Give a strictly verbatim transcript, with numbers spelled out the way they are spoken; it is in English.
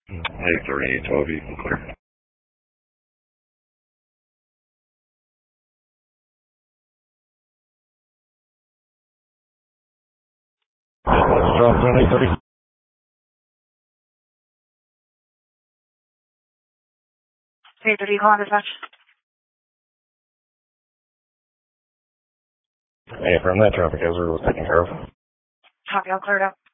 eight thirty-eight twelve, you can clear. Drop down eight thirty. eight thirty, call on dispatch. Hey, from that traffic hazard was taken care of. Copy, I'll clear it up.